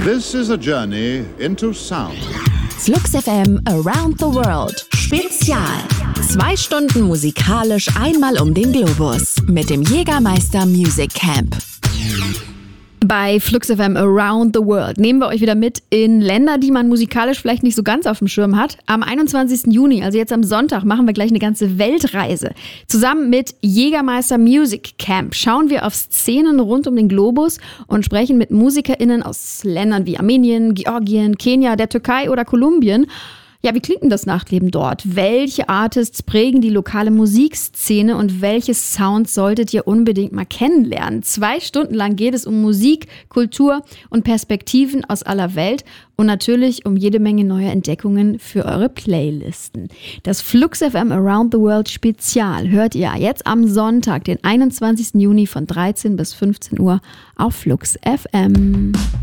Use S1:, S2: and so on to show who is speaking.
S1: This is a journey into sound.
S2: Flux FM Around the World Spezial. 2 Stunden musikalisch einmal um den Globus mit dem Jägermeister Music Camp. Bei Flux FM Around the World nehmen wir euch wieder mit in Länder, die man musikalisch vielleicht nicht so ganz auf dem Schirm hat. Am 21. Juni, also jetzt am Sonntag, machen wir gleich eine ganze Weltreise. Zusammen mit Jägermeister Music Camp schauen wir auf Szenen rund um den Globus und sprechen mit MusikerInnen aus Ländern wie Armenien, Georgien, Kenia, der Türkei oder Kolumbien. Ja, wie klingt denn das Nachtleben dort? Welche Artists prägen die lokale Musikszene und welche Sounds solltet ihr unbedingt mal kennenlernen? 2 Stunden lang geht es um Musik, Kultur und Perspektiven aus aller Welt und natürlich um jede Menge neue Entdeckungen für eure Playlisten. Das Flux FM Around the World Spezial hört ihr jetzt am Sonntag, den 21. Juni von 13 bis 15 Uhr auf Flux FM.